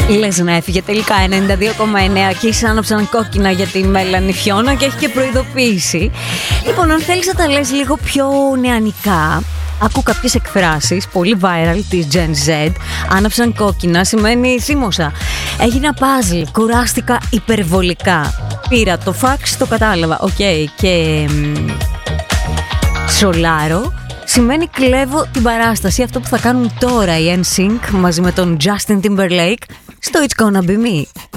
Λες να έφυγε τελικά 92,9 και ίσως άναψαν κόκκινα για τη Μέλανη Φιώνα και έχει και προειδοποίηση. Λοιπόν, αν θέλεις να τα λες λίγο πιο νεανικά, άκου κάποιες εκφράσεις πολύ viral της Gen Z. Άναψαν κόκκινα σημαίνει θύμωσα. Έγινα puzzle, κουράστηκα υπερβολικά. Πήρα το φάξ, το κατάλαβα. Οκ, και σολάρο σημαίνει κλέβω την παράσταση. Αυτό που θα κάνουν τώρα οι NSYNC μαζί με τον Justin Timberlake στο It's Gonna Be Me.